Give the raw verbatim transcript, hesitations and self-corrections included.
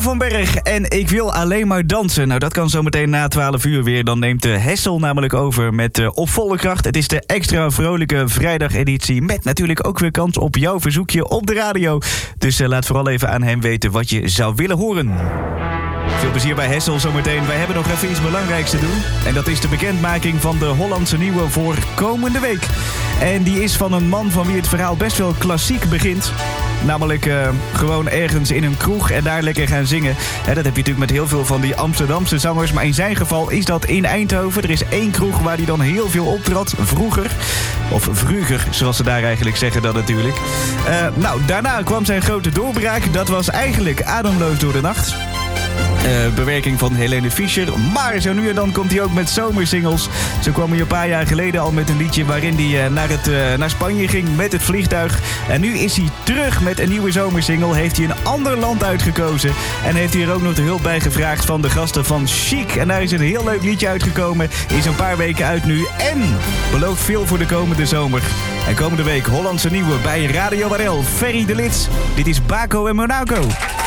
van Berg en ik wil alleen maar dansen. Nou, dat kan zometeen na twaalf uur weer. Dan neemt uh, Hessel namelijk over met uh, Op Volle Kracht. Het is de extra vrolijke vrijdageditie met natuurlijk ook weer kans op jouw verzoekje op de radio. Dus uh, laat vooral even aan hem weten wat je zou willen horen. Veel plezier bij Hessel zometeen. Wij hebben nog even iets belangrijks te doen. En dat is de bekendmaking van de Hollandse Nieuwe voor komende week. En die is van een man van wie het verhaal best wel klassiek begint. Namelijk uh, gewoon ergens in een kroeg en daar lekker gaan zingen. He, dat heb je natuurlijk met heel veel van die Amsterdamse zangers. Maar in zijn geval is dat in Eindhoven. Er is één kroeg waar hij dan heel veel optrad. Vroeger. Of vroeger, zoals ze daar eigenlijk zeggen dan natuurlijk. Uh, nou, daarna kwam zijn grote doorbraak. Dat was eigenlijk Ademloos door de nacht. Uh, bewerking van Helene Fischer. Maar zo nu en dan komt hij ook met zomersingles. Zo kwam hij een paar jaar geleden al met een liedje waarin hij uh, naar, het, uh, naar Spanje ging met het vliegtuig. En nu is hij terug met een nieuwe zomersingle. Heeft hij een ander land uitgekozen. En heeft hij er ook nog de hulp bij gevraagd van de gasten van Chic. En daar is een heel leuk liedje uitgekomen. Is een paar weken uit nu. En belooft veel voor de komende zomer. En komende week Hollandse Nieuwe bij Radio R L. Ferry de Lits. Dit is Baco en Monaco.